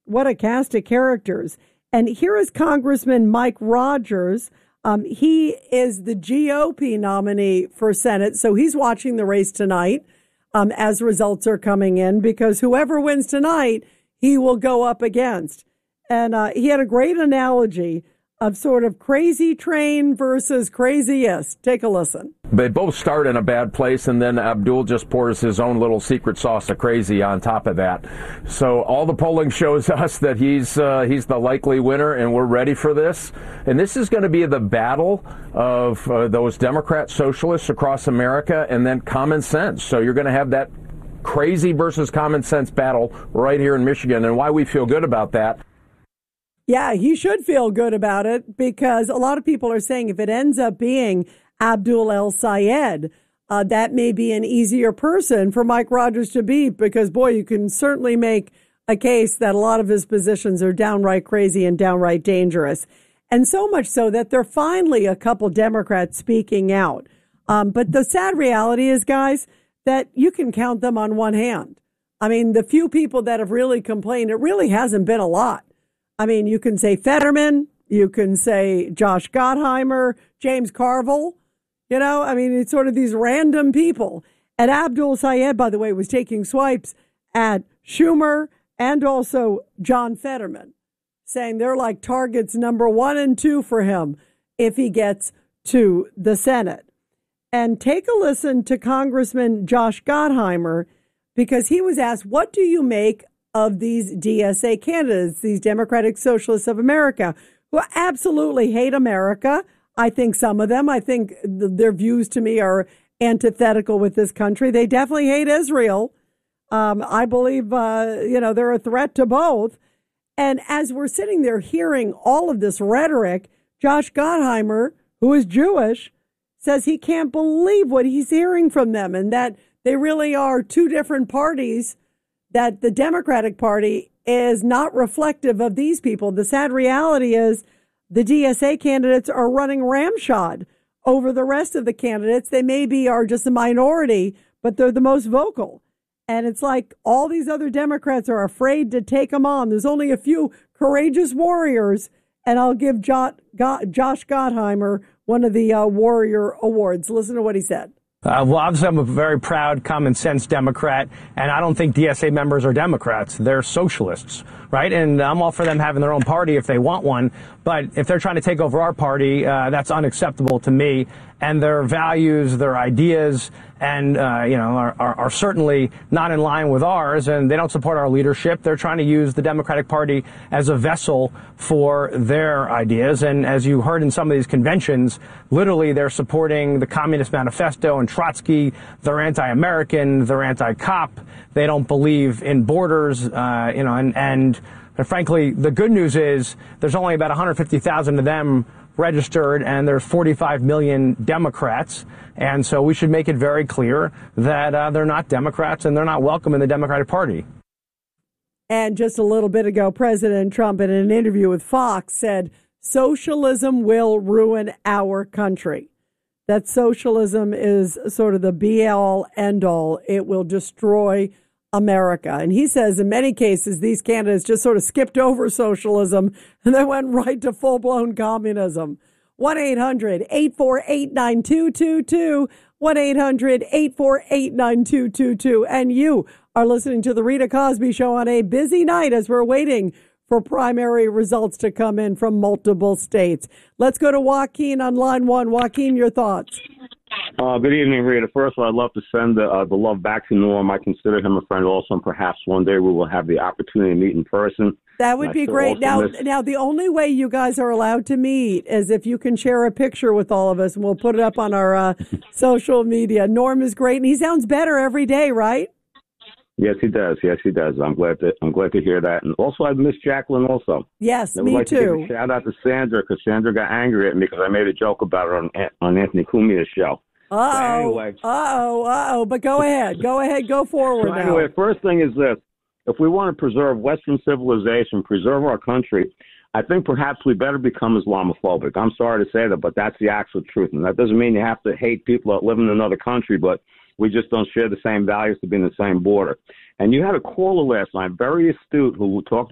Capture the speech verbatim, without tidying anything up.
what a cast of characters. And here is Congressman Mike Rogers. Um, he is the G O P nominee for Senate, so he's watching the race tonight um, as results are coming in, because whoever wins tonight, he will go up against. And uh, he had a great analogy of sort of crazy train versus craziest. Take a listen. They both start in a bad place, and then Abdul just pours his own little secret sauce of crazy on top of that. So all the polling shows us that he's uh, he's the likely winner, and we're ready for this. And this is going to be the battle of uh, those Democrat socialists across America, and then common sense. So you're going to have that crazy versus common sense battle right here in Michigan, and why we feel good about that. Yeah, he should feel good about it, because a lot of people are saying if it ends up being Abdul El-Sayed, uh, that may be an easier person for Mike Rogers to beat, because, boy, you can certainly make a case that a lot of his positions are downright crazy and downright dangerous. And so much so that there are finally a couple Democrats speaking out. Um, but the sad reality is, guys, that you can count them on one hand. I mean, the few people that have really complained, it really hasn't been a lot. I mean, you can say Fetterman, you can say Josh Gottheimer, James Carville, you know, I mean, it's sort of these random people. And Abdul Sayed, by the way, was taking swipes at Schumer and also John Fetterman, saying they're like targets number one and two for him if he gets to the Senate. And take a listen to Congressman Josh Gottheimer, because he was asked, what do you make of these D S A candidates, these Democratic Socialists of America, who absolutely hate America? I think some of them, I think th- their views to me are antithetical with this country. They definitely hate Israel. Um, I believe, uh, you know, they're a threat to both. And as we're sitting there hearing all of this rhetoric, Josh Gottheimer, who is Jewish, says he can't believe what he's hearing from them, and that they really are two different parties, that the Democratic Party is not reflective of these people. The sad reality is the D S A candidates are running ramshod over the rest of the candidates. They maybe are just a minority, but they're the most vocal. And it's like all these other Democrats are afraid to take them on. There's only a few courageous warriors, and I'll give jo- Go- Josh Gottheimer one of the uh, Warrior Awards. Listen to what he said. Uh, well, obviously, I'm a very proud, common sense Democrat, and I don't think D S A members are Democrats. They're socialists, right? And I'm all for them having their own party if they want one. But if they're trying to take over our party, uh, that's unacceptable to me. And their values, their ideas, and, uh, you know, are, are, are certainly not in line with ours, and they don't support our leadership. They're trying to use the Democratic Party as a vessel for their ideas. And as you heard in some of these conventions, literally they're supporting the Communist Manifesto and Trotsky. They're anti-American. They're anti-cop. They don't believe in borders, uh, you know, and, and frankly, the good news is there's only about one hundred fifty thousand of them registered, and there's forty-five million Democrats. And so we should make it very clear that uh, they're not Democrats and they're not welcome in the Democratic Party. And just a little bit ago, President Trump, in an interview with Fox, said socialism will ruin our country. That socialism is sort of the be-all, end-all. It will destroy America. And he says in many cases, these candidates just sort of skipped over socialism and they went right to full-blown communism. one eight hundred eight four eight nine two two two, one eight hundred eight four eight nine two two two. And you are listening to The Rita Cosby Show on a busy night as we're waiting for primary results to come in from multiple states. Let's go to Joaquin on line one. Joaquin, your thoughts? Uh, good evening, Rita. First of all, I'd love to send the, uh, the love back to Norm. I consider him a friend also, and perhaps one day we will have the opportunity to meet in person. That would be great. Now, miss- now, the only way you guys are allowed to meet is if you can share a picture with all of us, and we'll put it up on our uh, social media. Norm is great, and he sounds better every day, right? Yes, he does. Yes, he does. I'm glad to I'm glad to hear that. And also, I miss Jacqueline also. Yes, I would me like too. To give a shout out to Sandra, because Sandra got angry at me because I made a joke about her on, on Anthony Cumia's show. Uh-oh, so anyway. uh-oh, uh-oh. But go ahead. Go ahead. Go forward so now. Anyway, first thing is this. If we want to preserve Western civilization, preserve our country, I think perhaps we better become Islamophobic. I'm sorry to say that, but that's the actual truth. And that doesn't mean you have to hate people that live in another country, but we just don't share the same values to be in the same border. And you had a caller last night, very astute, who talked